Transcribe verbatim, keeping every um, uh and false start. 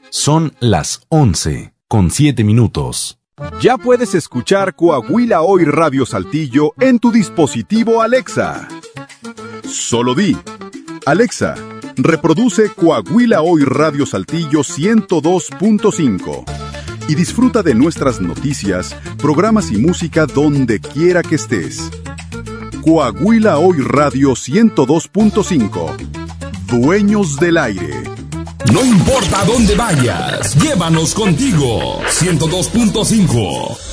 Son las once con siete minutos. Ya puedes escuchar Coahuila Hoy Radio Saltillo en tu dispositivo Alexa. Solo di: Alexa, reproduce Coahuila Hoy Radio Saltillo ciento dos punto cinco y disfruta de nuestras noticias, programas y música donde quiera que estés. Coahuila Hoy Radio ciento dos punto cinco. Dueños del aire. No importa a dónde vayas, llévanos contigo. ciento dos punto cinco.